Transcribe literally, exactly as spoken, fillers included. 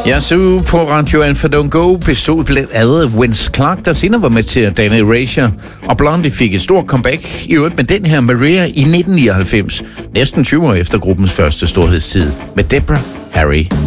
Yazoo på Radio Alpha Don't Go bestod blandt andet Vince Clarke, der senere var med til at danne Erasure, og Blondie fik et stort comeback, i øvrigt med den her Maria i nitten nioghalvfems, næsten tyve år efter gruppens første storhedstid, med Deborah Harry.